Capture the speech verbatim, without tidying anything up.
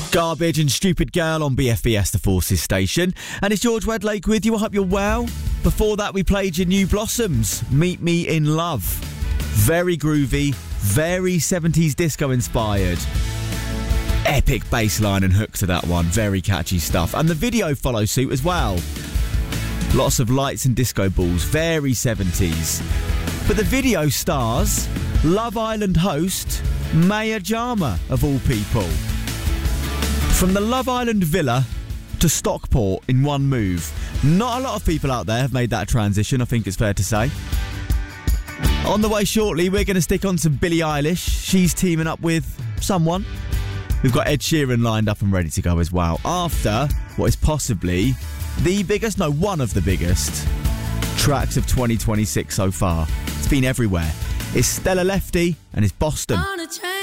Garbage and Stupid Girl on B F B S, the Forces station. And it's George Wedlake with you. I hope you're well. Before that, we played your New Blossoms, Meet Me in Love. Very groovy, very seventies disco inspired. Epic bass line and hook to that one. Very catchy stuff. And the video follows suit as well. Lots of lights and disco balls. Very seventies. But the video stars Love Island host Maya Jama, of all people. From the Love Island villa to Stockport in one move. Not a lot of people out there have made that transition, I think it's fair to say. On the way shortly, we're going to stick on some Billie Eilish. She's teaming up with someone. We've got Ed Sheeran lined up and ready to go as well. After what is possibly the biggest, no, one of the biggest tracks of twenty twenty-six so far. It's been everywhere. It's Stella Lefty and it's Boston.